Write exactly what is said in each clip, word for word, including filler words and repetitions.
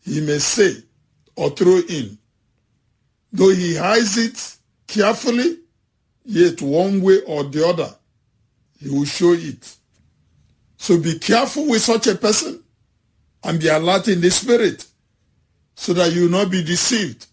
he may say or throw in. Though he hides it carefully, yet one way or the other, he will show it. So be careful with such a person and be alert in the spirit so that you will not be deceived.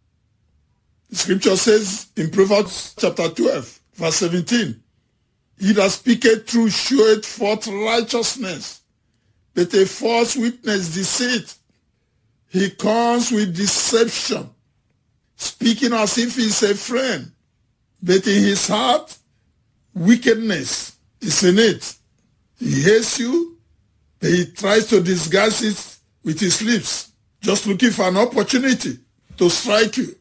The scripture says in Proverbs chapter twelve, verse seventeen, he that speaketh truth showeth forth righteousness, but a false witness deceit. He comes with deception, speaking as if he is a friend, but in his heart, wickedness is in it. He hates you, but he tries to disguise it with his lips, just looking for an opportunity to strike you.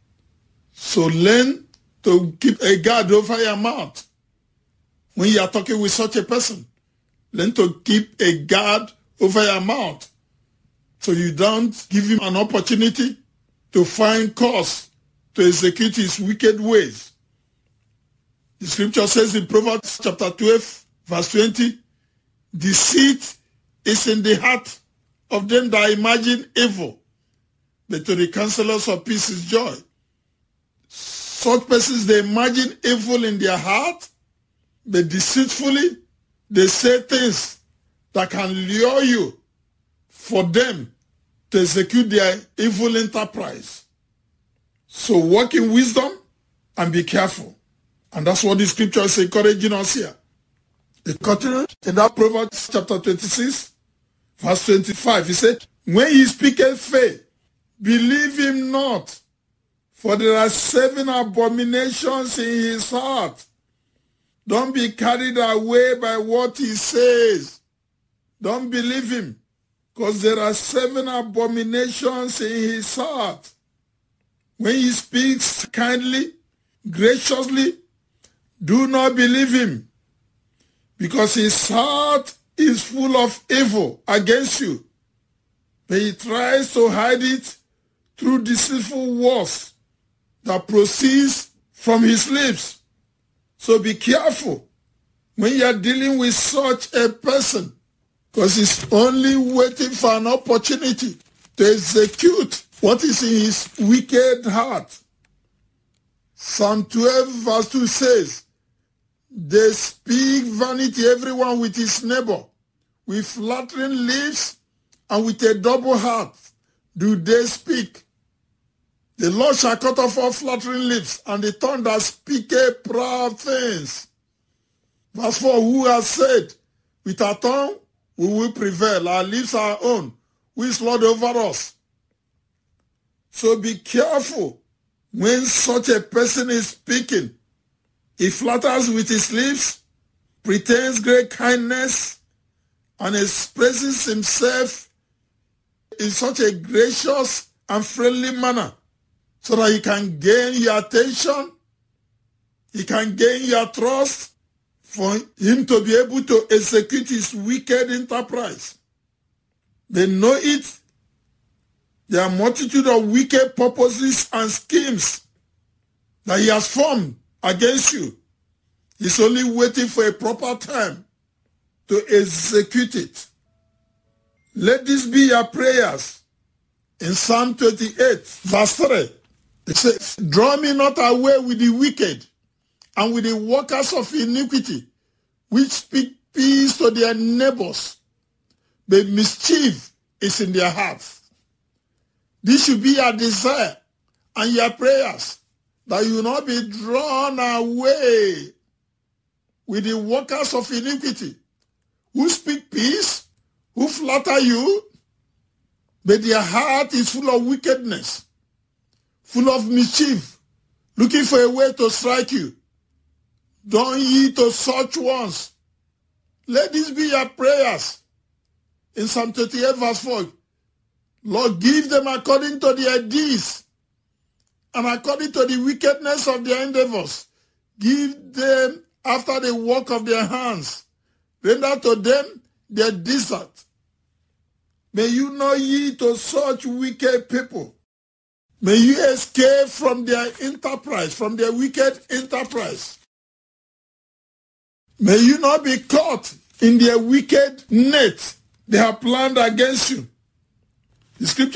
So learn to keep a guard over your mouth. When you are talking with such a person, learn to keep a guard over your mouth so you don't give him an opportunity to find cause to execute his wicked ways. The scripture says in Proverbs chapter twelve, verse twenty, deceit is in the heart of them that imagine evil, but to the counselors of peace is joy. Such persons, they imagine evil in their heart, but deceitfully, they say things that can lure you for them to execute their evil enterprise. So walk in wisdom and be careful. And that's what the scripture is encouraging us here. It continues in that Proverbs chapter twenty-six, verse twenty-five. He said, when he speaketh faith, believe him not, for there are seven abominations in his heart. Don't be carried away by what he says. Don't believe him, because there are seven abominations in his heart. When he speaks kindly, graciously, do not believe him, because his heart is full of evil against you. But he tries to hide it through deceitful words that proceeds from his lips. So be careful when you are dealing with such a person, because he's only waiting for an opportunity to execute what is in his wicked heart. Psalm twelve verse two says, they speak vanity, everyone with his neighbor, with flattering lips and with a double heart do they speak. The Lord shall cut off all flattering lips, and the tongue that speaketh proud things. Verse four, who has said, with our tongue we will prevail, our lips are our own, who is Lord over us. So be careful when such a person is speaking. He flatters with his lips, pretends great kindness, and expresses himself in such a gracious and friendly manner, so that he can gain your attention, he can gain your trust, for him to be able to execute his wicked enterprise. They know it. There are a multitude of wicked purposes and schemes that he has formed against you. He's only waiting for a proper time to execute it. Let this be your prayers. In Psalm twenty-eight, verse three, it says, draw me not away with the wicked and with the workers of iniquity, which speak peace to their neighbors, but mischief is in their hearts. This should be your desire and your prayers, that you will not be drawn away with the workers of iniquity, who speak peace, who flatter you, but their heart is full of wickedness, full of mischief, looking for a way to strike you. Don't yield to such ones. Let this be your prayers. In Psalm thirty-eight verse four, Lord, give them according to their deeds and according to the wickedness of their endeavors. Give them after the work of their hands. Render to them their desert. May you not yield to such wicked people. May you escape from their enterprise, from their wicked enterprise. May you not be caught in their wicked net they have planned against you. The scripture